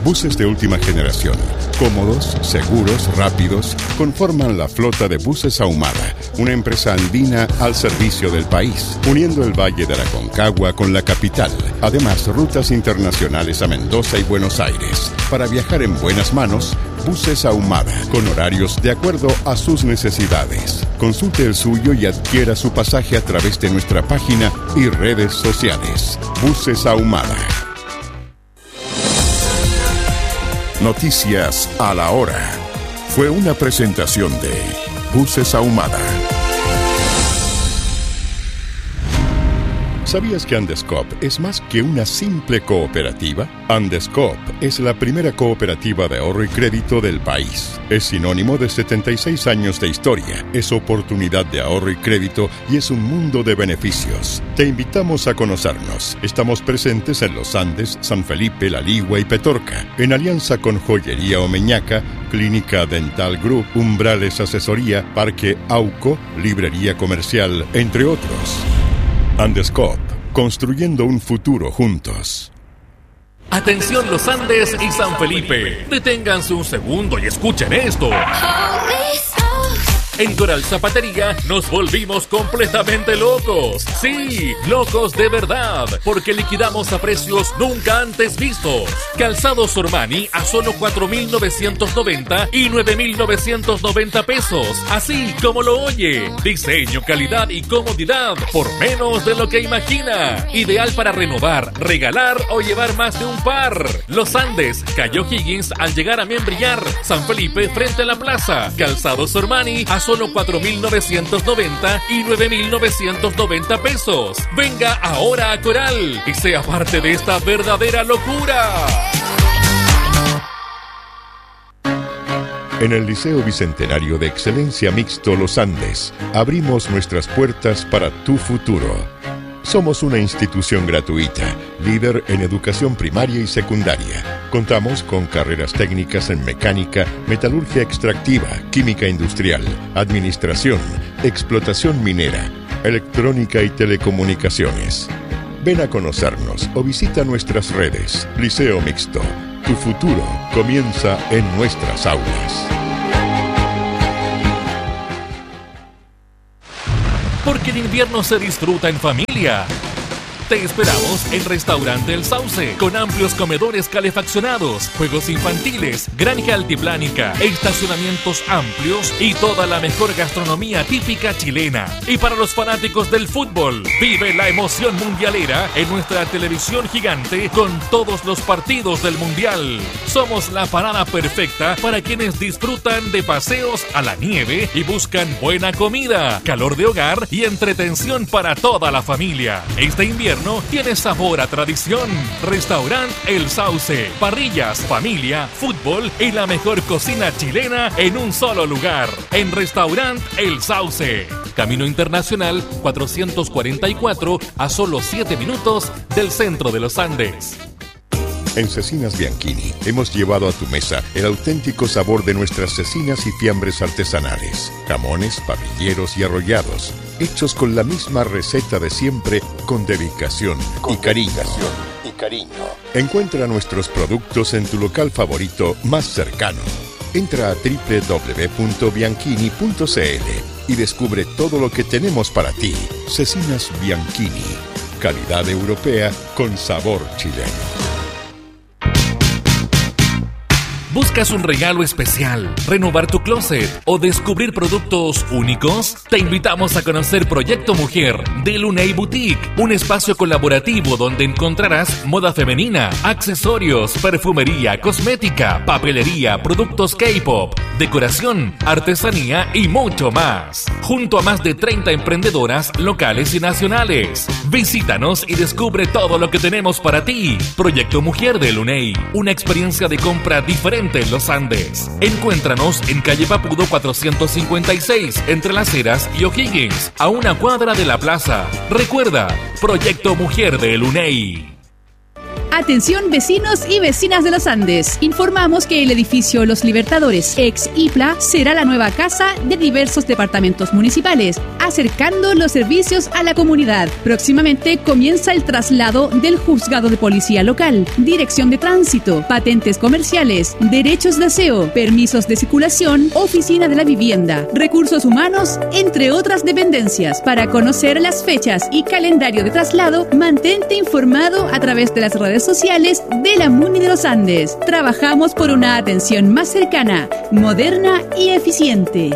Buses de última generación, cómodos, seguros, rápidos, conforman la flota de Buses Ahumada, una empresa andina al servicio del país, uniendo el Valle de Aconcagua con la capital. Además, rutas internacionales a Mendoza y Buenos Aires. Para viajar en buenas manos, Buses Ahumada, con horarios de acuerdo a sus necesidades. Consulte el suyo y adquiera su pasaje a través de nuestra página y redes sociales. Buses Ahumada. Noticias a la hora. Fue una presentación de Buses Ahumada. ¿Sabías que Andescoop es más que una simple cooperativa? Andescoop es la primera cooperativa de ahorro y crédito del país. Es sinónimo de 76 años de historia. Es oportunidad de ahorro y crédito y es un mundo de beneficios. Te invitamos a conocernos. Estamos presentes en Los Andes, San Felipe, La Ligua y Petorca. En alianza con Joyería Omeñaca, Clínica Dental Group, Umbrales Asesoría, Parque Auco, Librería Comercial, entre otros. Andescoop, construyendo un futuro juntos. Atención Los Andes y San Felipe. Deténganse un segundo y escuchen esto. En Coral Zapatería nos volvimos completamente locos. Sí, locos de verdad, porque liquidamos a precios nunca antes vistos. Calzados Ormani a solo 4.990 y 9.990 pesos, así como lo oye. Diseño, calidad y comodidad por menos de lo que imagina. Ideal para renovar, regalar o llevar más de un par. Los Andes, Calle O'Higgins al llegar a Membrillar. San Felipe frente a la plaza. Calzados Ormani a solo 4.990 y 9.990 pesos. Venga ahora a Coral y sea parte de esta verdadera locura. En el Liceo Bicentenario de Excelencia Mixto Los Andes, abrimos nuestras puertas para tu futuro. Somos una institución gratuita, líder en educación primaria y secundaria. Contamos con carreras técnicas en mecánica, metalurgia extractiva, química industrial, administración, explotación minera, electrónica y telecomunicaciones. Ven a conocernos o visita nuestras redes. Liceo Mixto, tu futuro comienza en nuestras aulas. Porque el invierno se disfruta en familia. Te esperamos en Restaurante El Sauce, con amplios comedores calefaccionados, juegos infantiles, granja altiplánica, estacionamientos amplios y toda la mejor gastronomía típica chilena. Y para los fanáticos del fútbol, vive la emoción mundialera en nuestra televisión gigante con todos los partidos del mundial. Somos la parada perfecta para quienes disfrutan de paseos a la nieve y buscan buena comida, calor de hogar y entretención para toda la familia. Este invierno tiene sabor a tradición. Restaurante El Sauce. Parrillas, familia, fútbol y la mejor cocina chilena en un solo lugar. En Restaurante El Sauce. Camino Internacional 444, a solo 7 minutos del centro de Los Andes. En Cecinas Bianchini hemos llevado a tu mesa el auténtico sabor de nuestras cecinas y fiambres artesanales, jamones, parrilleros y arrollados, hechos con la misma receta de siempre, con dedicación y cariño. Encuentra nuestros productos en tu local favorito más cercano. Entra a www.bianchini.cl y descubre todo lo que tenemos para ti. Cecinas Bianchini, calidad europea con sabor chileno. ¿Buscas un regalo especial, renovar tu closet o descubrir productos únicos? Te invitamos a conocer Proyecto Mujer de Luney Boutique, un espacio colaborativo donde encontrarás moda femenina, accesorios, perfumería, cosmética, papelería, productos K-pop, decoración, artesanía y mucho más. Junto a más de 30 emprendedoras locales y nacionales. Visítanos y descubre todo lo que tenemos para ti. Proyecto Mujer de Luney, una experiencia de compra diferente en Los Andes. Encuéntranos en calle Papudo 456, entre Las Heras y O'Higgins, a una cuadra de la plaza. Recuerda, Proyecto Mujer de Luney. Atención vecinos y vecinas de Los Andes. Informamos que el edificio Los Libertadores, ex IPLA, será la nueva casa de diversos departamentos municipales. acercando los servicios a la comunidad. Próximamente comienza el traslado del Juzgado de Policía Local, Dirección de Tránsito, Patentes Comerciales, Derechos de Aseo, Permisos de Circulación, Oficina de la Vivienda, Recursos Humanos, entre otras dependencias. Para conocer las fechas y calendario de traslado, mantente informado a través de las redes sociales de la MUNI de los Andes. Trabajamos por una atención más cercana, moderna y eficiente.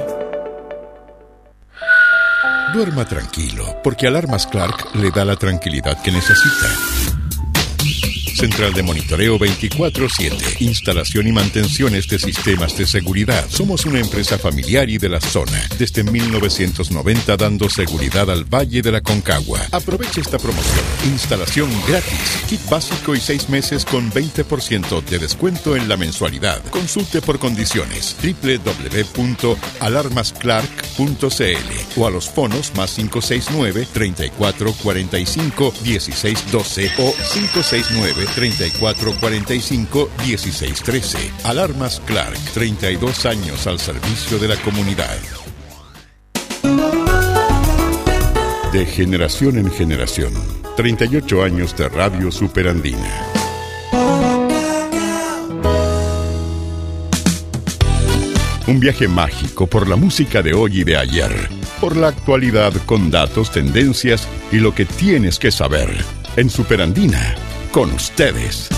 Duerma tranquilo, porque Alarmas Clark le da la tranquilidad que necesita. Central de monitoreo 24/7. Instalación y mantenciones de sistemas de seguridad. Somos una empresa familiar y de la zona. Desde 1990 dando seguridad al Valle de la Concagua. Aproveche esta promoción. Instalación gratis. Kit básico y 6 meses con 20% de descuento en la mensualidad. Consulte por condiciones. www.alarmasclark.cl o a los fonos +569 34 45 16 12 o 569 34 45 16 13. Alarmas Clark, 32 años al servicio de la comunidad. De generación en generación, 38 años de Radio Superandina. Un viaje mágico por la música de hoy y de ayer, por la actualidad con datos, tendencias y lo que tienes que saber. En Superandina, con ustedes.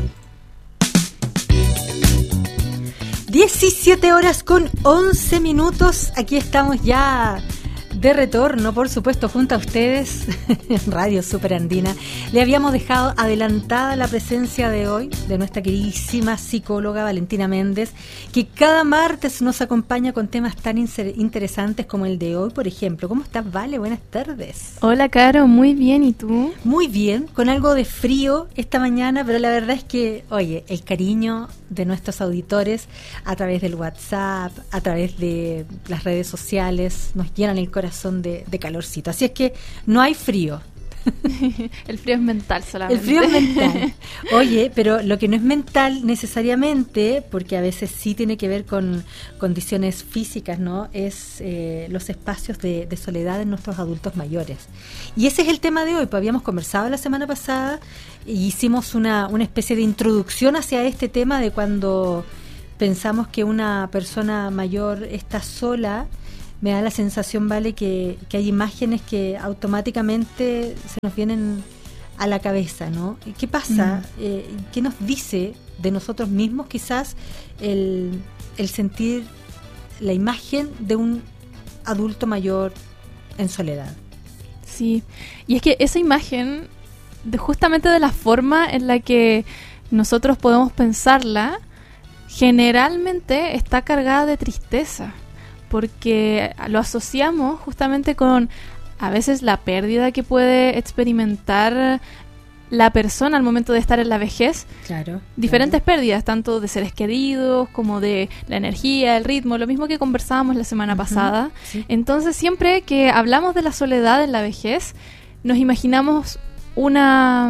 17:11. Aquí estamos ya de retorno, por supuesto, junto a ustedes en Radio Superandina. Le habíamos dejado adelantada la presencia de hoy de nuestra queridísima psicóloga Valentina Méndez, que cada martes nos acompaña con temas tan interesantes como el de hoy, por ejemplo. ¿Cómo estás, Vale? Buenas tardes. Hola, Caro, muy bien, ¿y tú? Muy bien, con algo de frío esta mañana, pero la verdad es que, oye, el cariño de nuestros auditores a través del WhatsApp, a través de las redes sociales, nos llenan el corazón de calorcito. Así es que no hay frío. El frío es mental solamente. El frío es mental. Oye, pero lo que no es mental necesariamente, porque a veces sí tiene que ver con condiciones físicas, ¿no? Es los espacios de soledad en nuestros adultos mayores. Y ese es el tema de hoy. Pues habíamos conversado la semana pasada y hicimos una especie de introducción hacia este tema de cuando pensamos que una persona mayor está sola. Me da la sensación, Vale, que hay imágenes que automáticamente se nos vienen a la cabeza, ¿no? ¿Qué pasa? ¿Qué nos dice de nosotros mismos quizás el sentir la imagen de un adulto mayor en soledad? Sí, y es que esa imagen, justamente de la forma en la que nosotros podemos pensarla, generalmente está cargada de tristeza, porque lo asociamos justamente con a veces la pérdida que puede experimentar la persona al momento de estar en la vejez. Claro. Diferentes pérdidas, tanto de seres queridos como de la energía, el ritmo, lo mismo que conversábamos la semana pasada. Sí. Entonces, siempre que hablamos de la soledad en la vejez, nos imaginamos una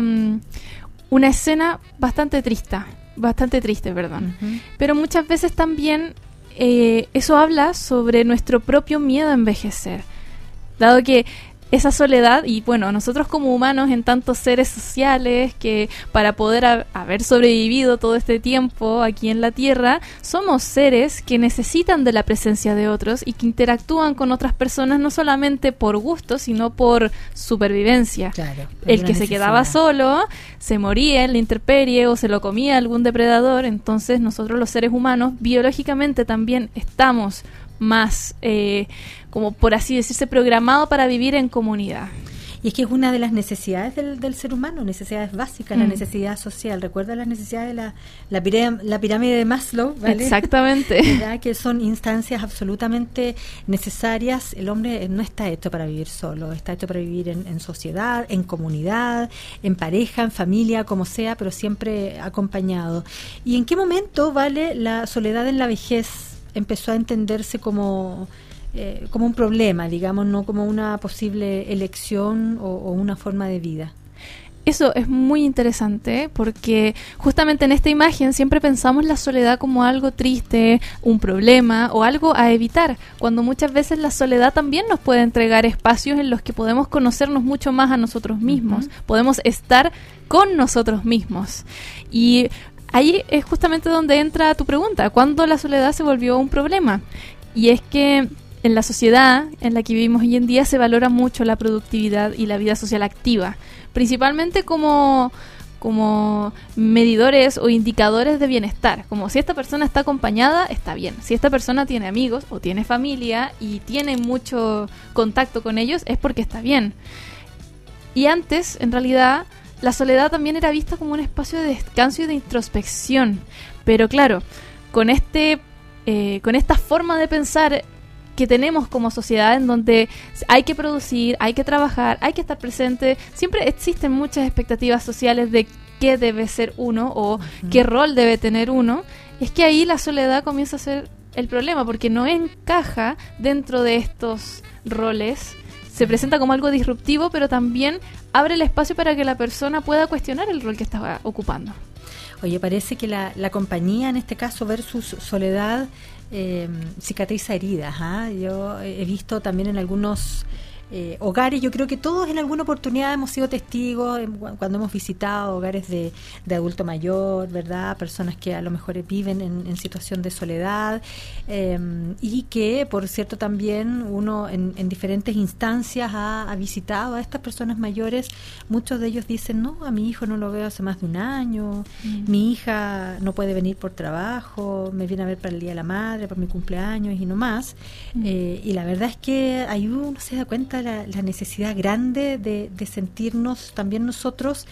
escena bastante triste, perdón. Pero muchas veces también eso habla sobre nuestro propio miedo a envejecer, dado que esa soledad, y bueno, nosotros como humanos en tantos seres sociales que para poder haber sobrevivido todo este tiempo aquí en la Tierra, somos seres que necesitan de la presencia de otros y que interactúan con otras personas no solamente por gusto, sino por supervivencia. Claro, el que se quedaba solo se moría en la intemperie o se lo comía algún depredador. Entonces nosotros los seres humanos biológicamente también estamos más, como por así decirse, programado para vivir en comunidad. Y es que es una de las necesidades del ser humano, necesidades básicas, la necesidad social. ¿Recuerda las necesidades de la pirámide de Maslow? ¿Vale? Exactamente. ¿Verdad? Que son instancias absolutamente necesarias. El hombre no está hecho para vivir solo, está hecho para vivir en sociedad, en comunidad, en pareja, en familia, como sea, pero siempre acompañado. ¿Y en qué momento, Vale, la soledad en la vejez empezó a entenderse como un problema, digamos, no como una posible elección o una forma de vida? Eso es muy interesante porque justamente en esta imagen siempre pensamos la soledad como algo triste, un problema o algo a evitar, cuando muchas veces la soledad también nos puede entregar espacios en los que podemos conocernos mucho más a nosotros mismos, podemos estar con nosotros mismos. Y ahí es justamente donde entra tu pregunta, ¿cuándo la soledad se volvió un problema? Y es que en la sociedad en la que vivimos hoy en día se valora mucho la productividad y la vida social activa, principalmente como medidores o indicadores de bienestar, como si esta persona está acompañada, está bien, si esta persona tiene amigos o tiene familia y tiene mucho contacto con ellos, es porque está bien. Y antes, en realidad, la soledad también era vista como un espacio de descanso y de introspección, pero claro, con esta forma de pensar que tenemos como sociedad en donde hay que producir, hay que trabajar, hay que estar presente, siempre existen muchas expectativas sociales de qué debe ser uno o qué rol debe tener uno, es que ahí la soledad comienza a ser el problema porque no encaja dentro de estos roles, se presenta como algo disruptivo, pero también abre el espacio para que la persona pueda cuestionar el rol que está ocupando. Oye, parece que la compañía, en este caso versus soledad, cicatriza heridas. Yo he visto también en algunos hogares, yo creo que todos en alguna oportunidad hemos sido testigos cuando hemos visitado hogares de adulto mayor, ¿verdad? Personas que a lo mejor viven en situación de soledad y que, por cierto, también uno en diferentes instancias ha visitado a estas personas mayores. Muchos de ellos dicen, no, a mi hijo no lo veo hace más de un año, mi hija no puede venir por trabajo, me viene a ver para el Día de la Madre, para mi cumpleaños y no más. Y la verdad es que ahí uno se da cuenta la necesidad grande de sentirnos también nosotros,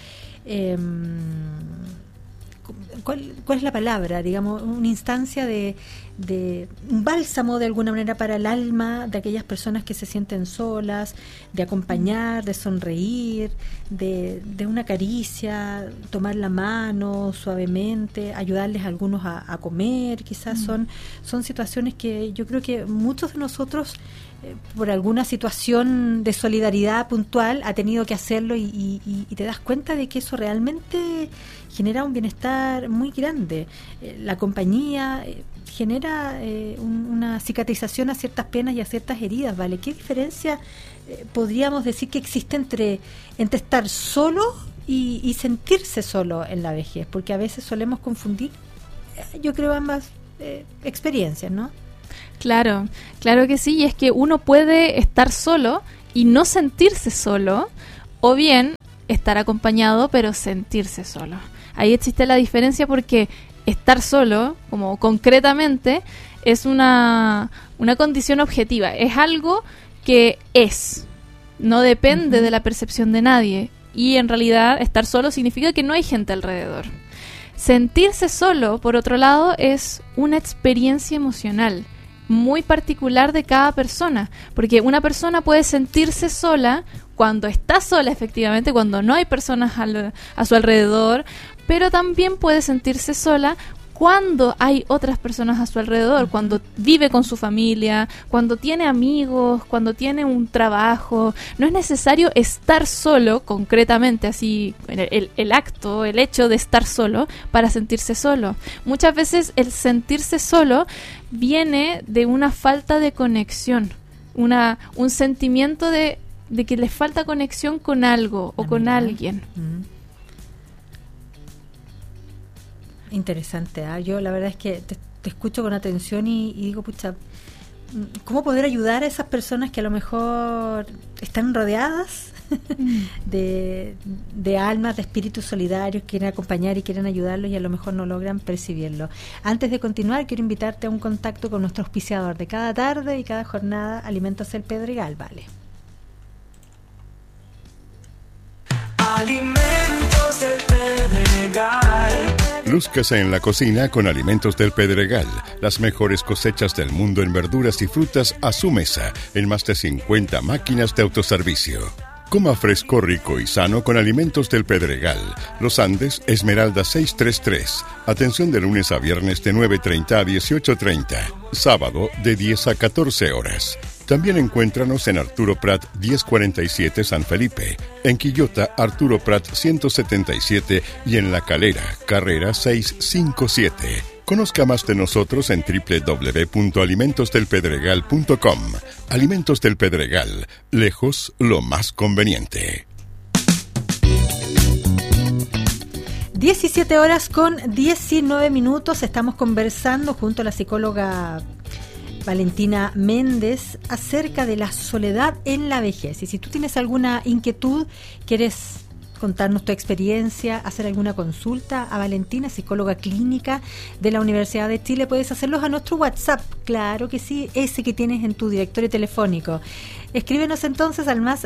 ¿cuál es la palabra? Digamos, una instancia de un bálsamo de alguna manera para el alma de aquellas personas que se sienten solas, de acompañar, de sonreír, de una caricia, tomar la mano suavemente, ayudarles a algunos a comer, quizás son situaciones que yo creo que muchos de nosotros por alguna situación de solidaridad puntual ha tenido que hacerlo y te das cuenta de que eso realmente genera un bienestar muy grande. La compañía genera una cicatrización a ciertas penas y a ciertas heridas, ¿vale? ¿Qué diferencia podríamos decir que existe entre estar solo y sentirse solo en la vejez? Porque a veces solemos confundir, yo creo, ambas experiencias, ¿no? Claro que sí, y es que uno puede estar solo y no sentirse solo, o bien estar acompañado pero sentirse solo. Ahí existe la diferencia porque estar solo, como concretamente, es una condición objetiva, es algo que no depende de la percepción de nadie, y en realidad estar solo significa que no hay gente alrededor. Sentirse solo, por otro lado, es una experiencia emocional muy particular de cada persona, porque una persona puede sentirse sola cuando está sola, efectivamente, cuando no hay personas a su alrededor, pero también puede sentirse sola cuando hay otras personas a su alrededor, cuando vive con su familia, cuando tiene amigos, cuando tiene un trabajo. No es necesario estar solo, concretamente, así, el hecho de estar solo para sentirse solo. Muchas veces el sentirse solo viene de una falta de conexión, un sentimiento de que le falta conexión con algo o con alguien. Interesante, yo la verdad es que te escucho con atención y digo, pucha, ¿cómo poder ayudar a esas personas que a lo mejor están rodeadas de almas, de espíritus solidarios, quieren acompañar y quieren ayudarlos y a lo mejor no logran percibirlo? Antes de continuar, quiero invitarte a un contacto con nuestro auspiciador de cada tarde y cada jornada, Alimentos El Pedregal, ¿vale? Alimentos del Pedregal. Lúzcase en la cocina con Alimentos del Pedregal, las mejores cosechas del mundo en verduras y frutas a su mesa, en más de 50 máquinas de autoservicio. Coma fresco, rico y sano con Alimentos del Pedregal. Los Andes, Esmeralda 633. Atención de lunes a viernes de 9:30 a 18:30. Sábado de 10 a 14 horas. También encuéntranos en Arturo Prat 1047 San Felipe, en Quillota Arturo Prat 177 y en La Calera, Carrera 657. Conozca más de nosotros en www.alimentosdelpedregal.com. Alimentos del Pedregal, lejos lo más conveniente. 17 horas con 19 minutos. Estamos conversando junto a la psicóloga Valentina Méndez acerca de la soledad en la vejez. Y si tú tienes alguna inquietud, quieres contarnos tu experiencia, hacer alguna consulta a Valentina, psicóloga clínica de la Universidad de Chile, puedes hacerlos a nuestro WhatsApp, claro que sí, ese que tienes en tu directorio telefónico. Escríbenos entonces al más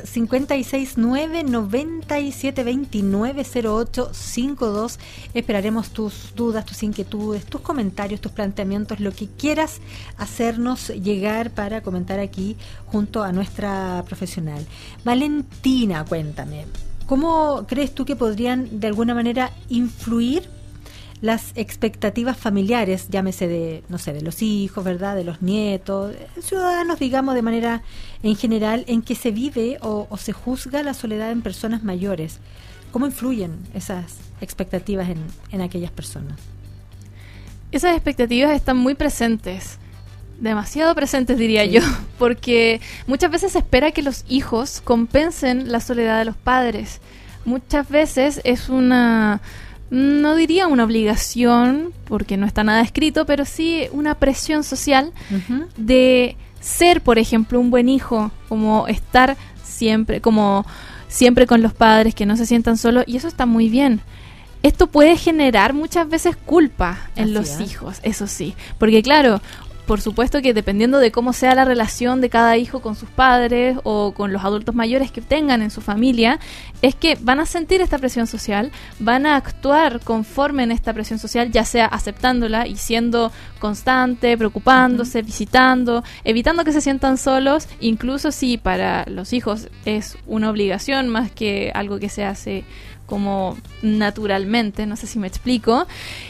569-9729-0852. Esperaremos tus dudas, tus inquietudes, tus comentarios, tus planteamientos, lo que quieras hacernos llegar para comentar aquí junto a nuestra profesional. Valentina, cuéntame, ¿cómo crees tú que podrían de alguna manera influir las expectativas familiares, llámese de, no sé, de los hijos, ¿verdad?, de los nietos, ciudadanos, digamos, de manera en general, en que se vive o se juzga la soledad en personas mayores? ¿Cómo influyen esas expectativas en aquellas personas? Esas expectativas están muy presentes, demasiado presentes diría yo, porque muchas veces se espera que los hijos compensen la soledad de los padres. Muchas veces es una, no diría una obligación, porque no está nada escrito, pero sí una presión social de ser, por ejemplo, un buen hijo, como estar siempre con los padres, que no se sientan solos, y eso está muy bien. Esto puede generar muchas veces culpa en los hijos, eso sí, porque claro, por supuesto que dependiendo de cómo sea la relación de cada hijo con sus padres o con los adultos mayores que tengan en su familia, es que van a sentir esta presión social, van a actuar conforme en esta presión social, ya sea aceptándola y siendo constante, preocupándose, visitando, evitando que se sientan solos, incluso si para los hijos es una obligación más que algo que se hace como naturalmente, no sé si me explico.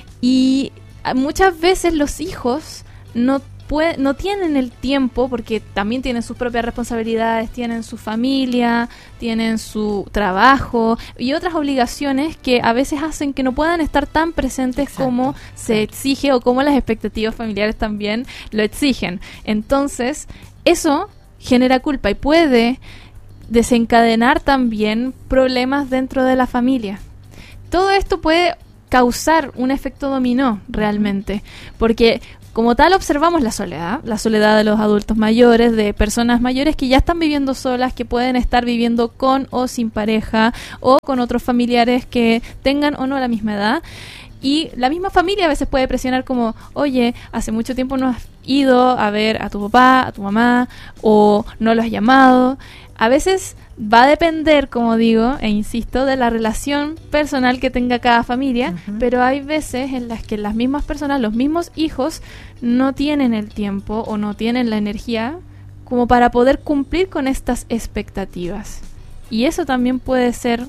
Y muchas veces los hijos no tienen el tiempo, porque también tienen sus propias responsabilidades, tienen su familia, tienen su trabajo y otras obligaciones que a veces hacen que no puedan estar tan presentes como se exige o como las expectativas familiares también lo exigen. Entonces, eso genera culpa y puede desencadenar también problemas dentro de la familia. Todo esto puede causar un efecto dominó realmente, porque como tal observamos la soledad de los adultos mayores, de personas mayores que ya están viviendo solas, que pueden estar viviendo con o sin pareja o con otros familiares que tengan o no la misma edad. Y la misma familia a veces puede presionar como, oye, hace mucho tiempo no has ido a ver a tu papá, a tu mamá, o no lo has llamado. A veces va a depender, como digo, e insisto, de la relación personal que tenga cada familia, pero hay veces en las que las mismas personas, los mismos hijos, no tienen el tiempo o no tienen la energía como para poder cumplir con estas expectativas. Y eso también puede ser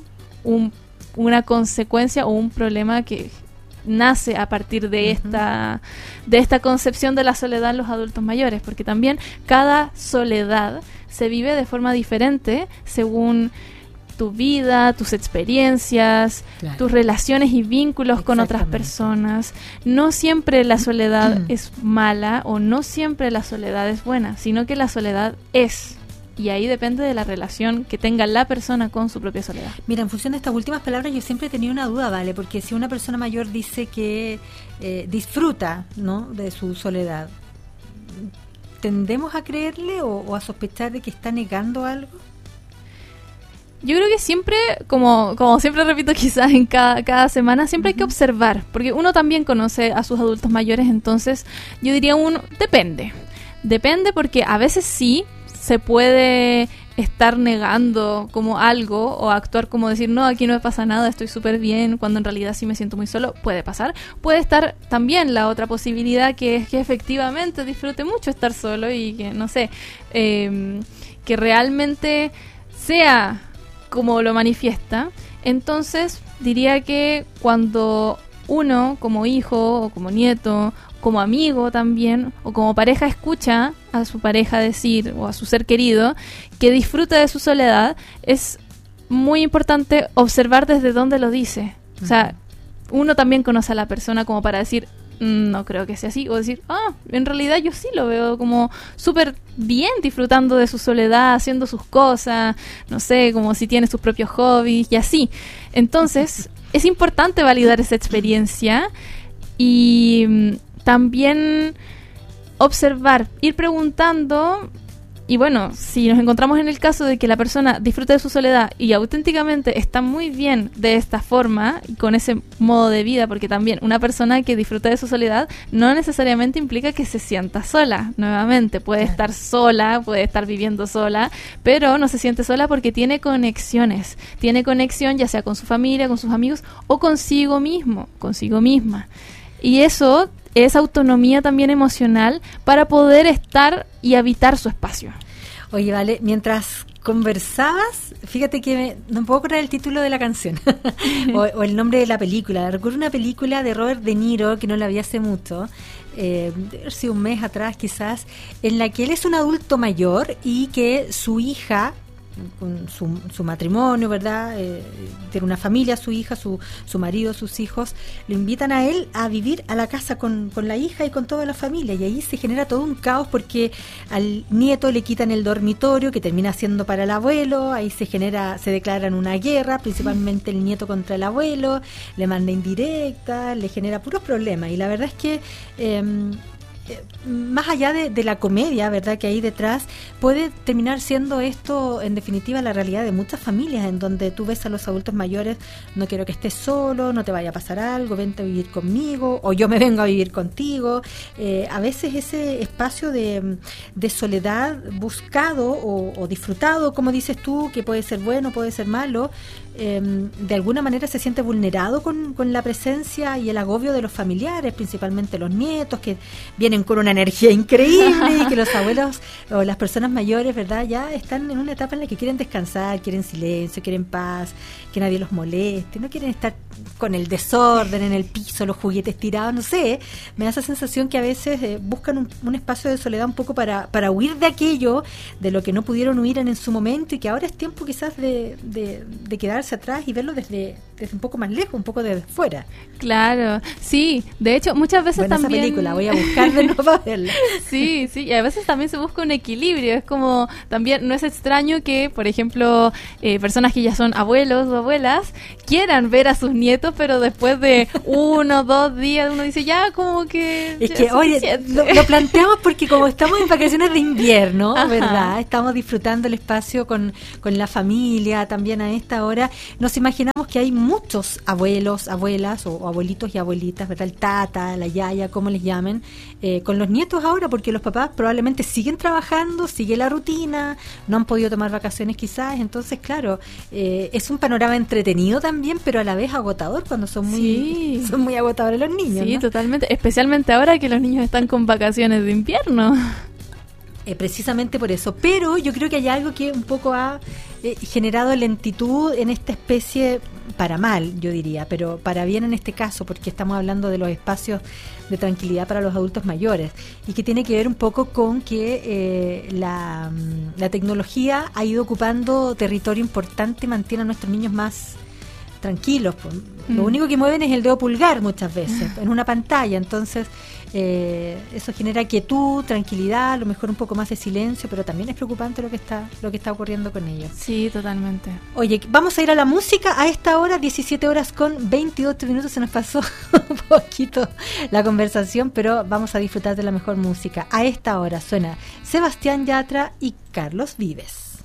una consecuencia o un problema que nace a partir de esta concepción de la soledad en los adultos mayores, porque también cada soledad se vive de forma diferente según tu vida, tus experiencias, tus relaciones y vínculos con otras personas. No siempre la soledad es mala o no siempre la soledad es buena, sino que la soledad es. Y ahí depende de la relación que tenga la persona con su propia soledad. Mira, en función de estas últimas palabras yo siempre he tenido una duda, ¿vale? Porque si una persona mayor dice que disfruta, ¿no?, de su soledad, ¿tendemos a creerle o a sospechar de que está negando algo? Yo creo que siempre, como siempre repito quizás en cada semana, siempre hay que observar, porque uno también conoce a sus adultos mayores, entonces yo diría depende porque a veces sí se puede estar negando como algo o actuar como decir, no, aquí no me pasa nada, estoy súper bien, cuando en realidad sí me siento muy solo. Puede pasar. Puede estar también la otra posibilidad, que es que efectivamente disfrute mucho estar solo y que, no sé, que realmente sea como lo manifiesta. Entonces diría que cuando uno como hijo o como nieto, como amigo también, o como pareja escucha a su pareja decir, o a su ser querido, que disfruta de su soledad, es muy importante observar desde dónde lo dice. O sea, uno también conoce a la persona como para decir, no creo que sea así, o decir, en realidad yo sí lo veo como súper bien disfrutando de su soledad, haciendo sus cosas, no sé, como si tiene sus propios hobbies y así. Entonces, es importante validar esa experiencia y también observar, ir preguntando. Y bueno, si nos encontramos en el caso de que la persona disfruta de su soledad y auténticamente está muy bien de esta forma y con ese modo de vida, porque también una persona que disfruta de su soledad no necesariamente implica que se sienta sola. Nuevamente, puede estar sola, puede estar viviendo sola, pero no se siente sola porque tiene conexiones. Tiene conexión ya sea con su familia, con sus amigos o consigo mismo, consigo misma. Y eso es autonomía también emocional para poder estar y habitar su espacio. Oye, Vale, mientras conversabas, fíjate que no puedo acordar el título de la canción o el nombre de la película. Recuerdo una película de Robert De Niro que no la vi hace mucho, debe haber sido un mes atrás quizás, en la que él es un adulto mayor y que su hija, con su matrimonio, ¿verdad? Tiene una familia, su hija, su marido, sus hijos, lo invitan a él a vivir a la casa con la hija y con toda la familia, y ahí se genera todo un caos porque al nieto le quitan el dormitorio que termina siendo para el abuelo, ahí se declaran una guerra, principalmente el nieto contra el abuelo, le manda indirectas, le genera puros problemas, y la verdad es que más allá de la comedia, ¿verdad?, que hay detrás, puede terminar siendo esto, en definitiva, la realidad de muchas familias, en donde tú ves a los adultos mayores, no quiero que estés solo, no te vaya a pasar algo, vente a vivir conmigo, o yo me vengo a vivir contigo. A veces ese espacio de soledad buscado o disfrutado, como dices tú, que puede ser bueno, puede ser malo, de alguna manera se siente vulnerado con la presencia y el agobio de los familiares, principalmente los nietos, que vienen con una energía increíble, y que los abuelos o las personas mayores, ¿verdad?, ya están en una etapa en la que quieren descansar, quieren silencio, quieren paz, que nadie los moleste, no quieren estar con el desorden en el piso, los juguetes tirados, no sé, me da esa sensación que a veces buscan un espacio de soledad un poco para huir de aquello, de lo que no pudieron huir en su momento, y que ahora es tiempo quizás de quedarse atrás y verlo desde un poco más lejos, un poco desde fuera. Claro, sí, de hecho muchas veces buena también... esa película, voy a buscar de nuevo para verla. Sí, y a veces también se busca un equilibrio, es como, también no es extraño que, por ejemplo, personas que ya son abuelos o abuelas quieran ver a sus nietos, pero después de 1 o 2 días uno dice, ya como que... Es que, oye, lo planteamos porque como estamos en vacaciones de invierno, Ajá, ¿verdad? Estamos disfrutando el espacio con la familia también a esta hora. Nos imaginamos que hay muchos abuelos, abuelas o abuelitos y abuelitas, ¿verdad? El tata, la yaya, como les llamen, con los nietos ahora, porque los papás probablemente siguen trabajando, sigue la rutina, no han podido tomar vacaciones quizás, entonces claro, es un panorama entretenido también, pero a la vez agotador cuando son muy agotadores los niños. Sí, ¿no? Totalmente, especialmente ahora que los niños están con vacaciones de invierno. Precisamente por eso, pero yo creo que hay algo que un poco ha generado lentitud en esta especie, para mal yo diría, pero para bien en este caso, porque estamos hablando de los espacios de tranquilidad para los adultos mayores, y que tiene que ver un poco con que la tecnología ha ido ocupando territorio importante y mantiene a nuestros niños más tranquilos. Lo único que mueven es el dedo pulgar muchas veces en una pantalla, entonces eso genera quietud, tranquilidad, a lo mejor un poco más de silencio, pero también es preocupante lo que está ocurriendo con ellos. Sí, totalmente. Oye, vamos a ir a la música a esta hora, 17 horas con 28 minutos, se nos pasó un poquito la conversación, pero vamos a disfrutar de la mejor música. A esta hora suena Sebastián Yatra y Carlos Vives.